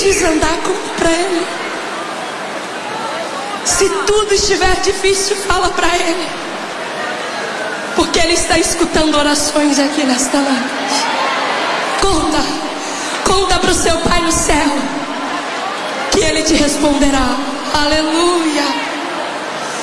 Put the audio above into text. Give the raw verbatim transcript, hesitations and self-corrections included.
desandar, conta para Ele. Se tudo estiver difícil, fala para Ele, porque Ele está escutando orações aqui nesta noite. Conta, conta para o seu Pai no céu, que Ele te responderá. Aleluia.